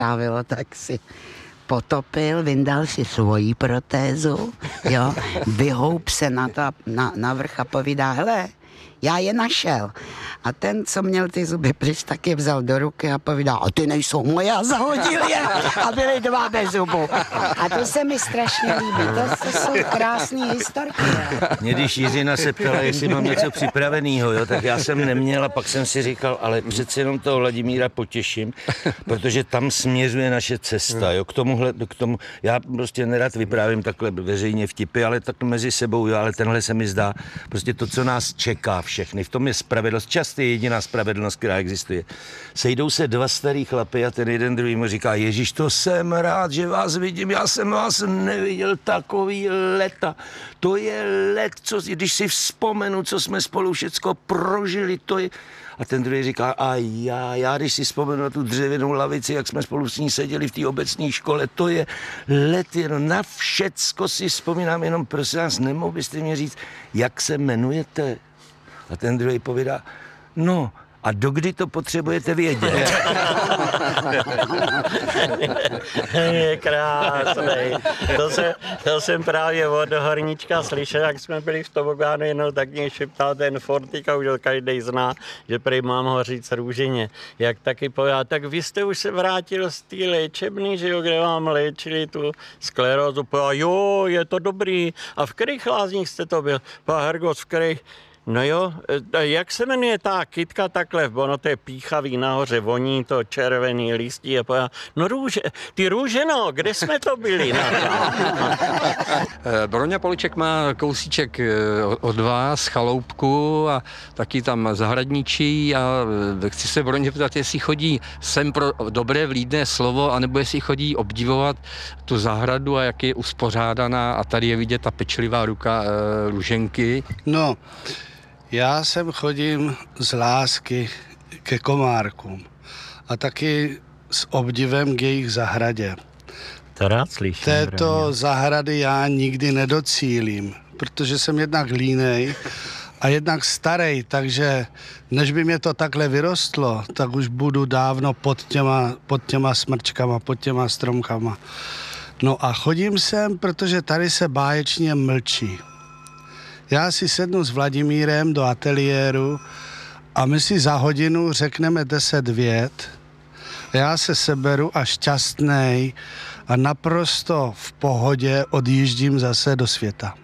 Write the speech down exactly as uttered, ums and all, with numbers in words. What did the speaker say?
trávilo, tak si potopil, vyndal si svoji protézu, jo, vyhoup se na, ta, na, na vrch a povídá, hele, já je našel. A ten, co měl ty zuby pryč, tak je vzal do ruky a povídá, a ty nejsou moje, a zahodil je a byly dva bez zubu. A to se mi strašně líbí, to, to jsou krásné historky. Mě když Jiřina se ptala, jestli mám něco připraveného, jo, tak já jsem neměl a pak jsem si říkal, ale přeci jenom toho Vladimíra potěším, protože tam směřuje naše cesta, jo, k tomuhle, k tomu, já prostě nerad vyprávím takhle veřejně vtipy, ale tak mezi sebou, jo, ale tenhle se mi zdá, prostě to, co nás čeká všechny, v tom je spravedlnost, čas je jediná spravedlnost, která existuje. Sejdou se dva starý chlapy a ten jeden druhý mu říká, Ježíš, to jsem rád, že vás vidím, já jsem vás neviděl takový leta. To je let, co, když si vzpomenu, co jsme spolu všecko prožili, to je... A ten druhý říká, a já, já, když si vzpomenu na tu dřevěnou lavici, jak jsme spolu s ní seděli v té obecní škole, to je let, jenom na všecko si vzpomínám, jenom prosím vás, nemohl byste mě říct, jak se jmenujete? A ten druhý povídá, no, a dokdy to potřebujete vědět? Je krásný. To, se, to jsem právě od Horníčka slyšel, jak jsme byli v tobogánu, jenom tak mě šeptal ten Fortik a už ho každý zná, že prý mám ho říct Růžině. Jak taky povedal, tak vy jste už se vrátil z té léčebny, že jo, kde vám léčili tu sklerózu. Povedal, jo, je to dobrý. A v kterých lázních jste to byl? Povedal, Hergot, v kterých? No jo, jak se jmenuje ta kytka takhle, ono to je píchavý nahoře, voní to červený listí a povedá, no růže, ty růže no, kde jsme to byli? No. Broňa Poliček má kousíček od vás, chaloupku a taky tam zahradničí a chci se Broně ptat, jestli chodí sem pro dobré vlídné slovo, anebo jestli chodí obdivovat tu zahradu a jak je uspořádaná a tady je vidět ta pečlivá ruka Růženky. No, já sem chodím z lásky ke komárkům a taky s obdivem k jejich zahradě. To rád slyším. Této Broně. zahrady já nikdy nedocílím, protože jsem jednak línej a jednak starej, takže než by mě to takhle vyrostlo, tak už budu dávno pod těma, pod těma smrčkama, pod těma stromkama. No a chodím sem, protože tady se báječně mlčí. Já si sednu s Vladimírem do ateliéru a my si za hodinu řekneme deset vět. Já se seberu a šťastnej a naprosto v pohodě odjíždím zase do světa.